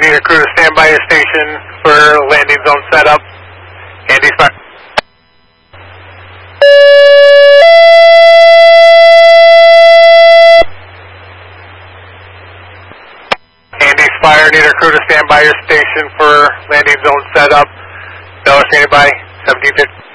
need a crew to stand by your station for landing zone setup. Andy Fire. Andy Fire, need a crew to stand by your station for landing zone setup. Dallas standing by, 1750.